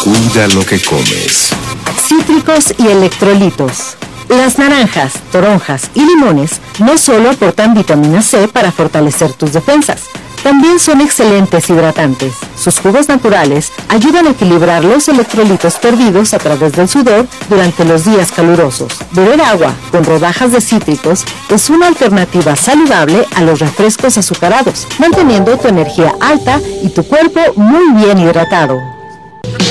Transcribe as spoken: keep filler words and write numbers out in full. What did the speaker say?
Cuida lo que comes. Cítricos y electrolitos. Las naranjas, toronjas y limones no solo aportan vitamina C para fortalecer tus defensas, también son excelentes hidratantes. Sus jugos naturales ayudan a equilibrar los electrolitos perdidos a través del sudor durante los días calurosos. Beber agua con rodajas de cítricos es una alternativa saludable a los refrescos azucarados, manteniendo tu energía alta y tu cuerpo muy bien hidratado.